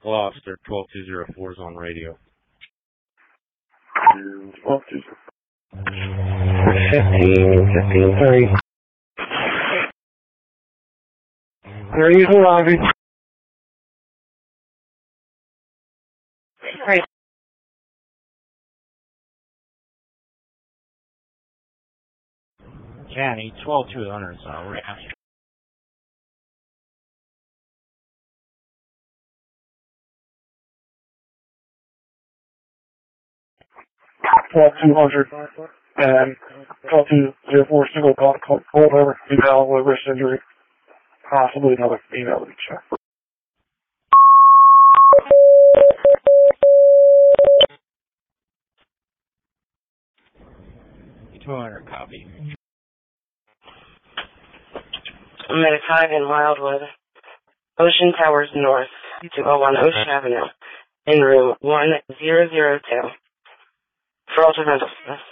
Gloucester, 12204 is on radio. 15, 30 is arriving. Right. County, 12200 is on radio. 12200 and 12204 single call over female with wrist injury. Possibly another female check. $200 copy. Medicine in Wildwood. Ocean Towers North, 201 Ocean Avenue, in room 1002. For alternative.